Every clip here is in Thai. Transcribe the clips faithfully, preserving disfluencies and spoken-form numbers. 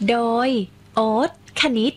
โดยโอ๊ตคณิต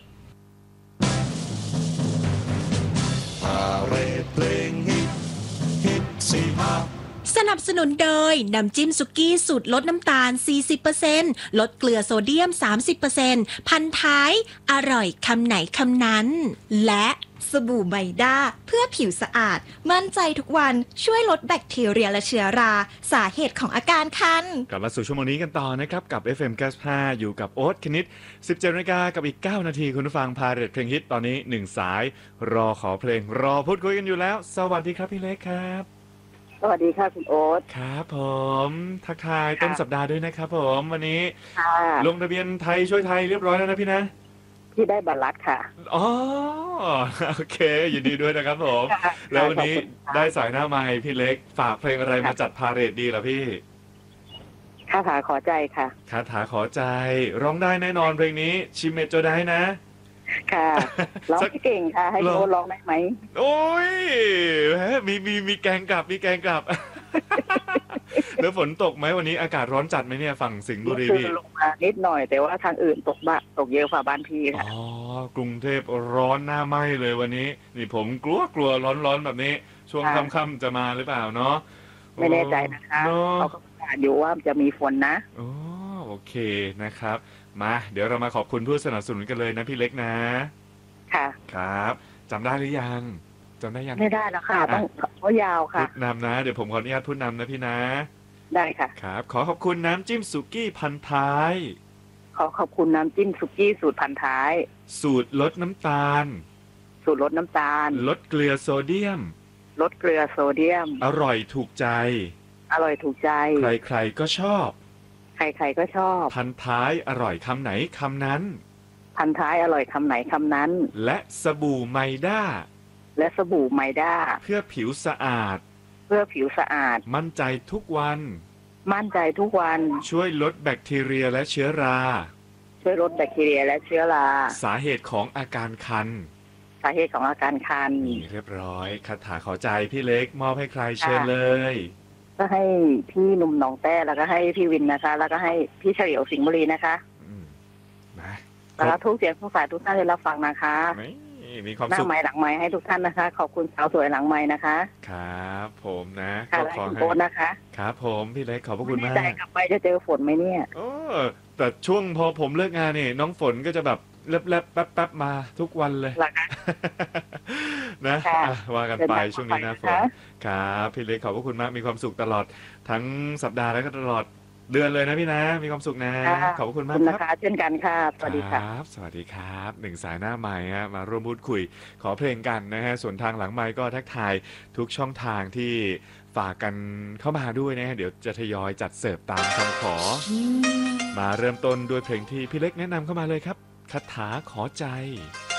พาเรดเพลงฮิตฮิตสี่ห้าสนับสนุนโดยน้ำจิ้มสุกี้สูตรลดน้ำตาล สี่สิบเปอร์เซ็นต์ ลดเกลือโซเดียม สามสิบเปอร์เซ็นต์ พันท้ายอร่อยคำไหนคำนั้นและสบู่ไมด้าเพื่อผิวสะอาดมั่นใจทุกวันช่วยลดแบคทีเรียและเชื้อราสาเหตุของอาการคันกลับมาสู่ชั่วโมงนี้กันต่อนะครับกับ เอฟ เอ็ม เก้าสิบห้า อยู่กับโอ๊ตคณิต สิบเจ็ดนาฬิกากับอีกเก้านาทีคุณผู้ฟังพาเรดเพลงฮิตตอนนี้หนึ่งสายรอขอเพลงรอพูดคุยกันอยู่แล้วสวัสดีครับพี่เล็กครับสวัสดีค่ะคุณโอ๊ตครับผมทักทายต้นสัปดาห์ด้วยนะครับผมวันนี้ลงทะเบียนไทยช่วยไทยเรียบร้อยแล้วนะพี่นะพี่ได้บัตรลัดค่ะอ๋อโอเคยินดีด้วยนะครับผมแล้ววันนี้ได้สายหน้าไมค์พี่เล็กฝากเพลงอะไรมาจัดพาเรดดีล่ะพี่คาถาขอใจค่ะคาถาขอใจร้องได้แน่นอนเพลงนี้ชิเมโจได้นะค่ะร้องเก่งค่ะให้โน้ตร้องได้ไหมโอ้ยมีมีมีแกงกลับมีแกงกลับแล้วฝนตกไหมวันนี้อากาศร้อนจัดไหมเนี่ยฝั่งสิงห์บุรีพี่ลงมานิดหน่อยแต่ว่าทางอื่นตกบ้าตกเยอะกว่าบ้านพี่ค่ะอ๋อกรุงเทพร้อนหน้าไหม้เลยวันนี้นี่ผมกลัวกลัวร้อนร้อนแบบนี้ช่วงค่ำๆจะมาหรือเปล่าเนาะไม่แน่ใจนะคะเขาก็ประกาศอยู่ว่าจะมีฝนนะโอ้โอเคนะครับมาเดี๋ยวเรามาขอบคุณผู้สนับสนุนกันเลยนะพี่เล็กนะค่ะครับจำได้หรือยังจำได้ยังไม่ได้แล้วค่ะต้องเพราะยาวค่ะพูดนำนะเดี๋ยวผมขออนุญาตพูดนำนะพี่นะได้ค่ะครับขอขอบคุณน้ำจิ้มสุกี้พันท้ายขอขอบคุณน้ำจิ้มสุกี้สูตรพันท้ายสูตรลดน้ำตาลสูตรลดน้ำตาลลดเกลือโซเดียมลดเกลือโซเดียมอร่อยถูกใจอร่อยถูกใจใครๆก็ชอบใครๆก็ชอบพันท้ายอร่อยคำไหนคำนั้นพันท้ายอร่อยคำไหนคำนั้นและสบู่ไมด้าและสบู่ไมด้าเพื่อผิวสะอาดเพื่อผิวสะอาดมั่นใจทุกวันมั่นใจทุกวันช่วยลดแบคทีเรียและเชื้อราช่วยลดแบคทีเรียและเชื้อราสาเหตุของอาการคันสาเหตุของอาการคันนี่เรียบร้อยคาถาขอใจพี่เล็กมอบให้ใครเชิญเลยก็ให้พี่หนุ่มหนองแต้แล้วก็ให้พี่วินนะคะแล้วก็ให้พี่เฉลียวสิงห์บุรีนะคะนะแล้วทุกเสียงทุกสายทุกท่านได้รับฟังนะคะมีความสุขหน้าไม้หลังไม้ให้ทุกท่านนะคะขอบคุณสาวสวยหลังไม้นะคะครับผมนะก็ขอให้นะคะครับผมพี่เล็กขอบพระคุณมากไม่แน่ใจกลับไปจะเจอฝนไหมเนี่ยโอ้แต่ช่วงพอผมเลิกงานเนี่ยน้องฝนก็จะแบบแลบๆแป๊บๆมาทุกวันเลยนะว่ากันไปช่วงนี้นะฝนครับพี่เล็กขอบพระคุณมากมีความสุขตลอดทั้งสัปดาห์แล้วก็ตลอดเดือนเลยนะพี่นะมีความสุขนะขอบคุณมากครับเช่นกันค่ะสวัสดีครับสวัสดีครับหนึ่งสายหน้าไมค์มาร่วมพูดคุยขอเพลงกันนะฮะส่วนทางหลังไมค์ก็ทักทายทุกช่องทางที่ฝากกันเข้ามาด้วยนะฮะเดี๋ยวจะทยอยจัดเสิร์ฟตามคำขอมาเริ่มต้นด้วยเพลงที่พี่เล็กแนะนำเข้ามาเลยครับคาถาขอใจ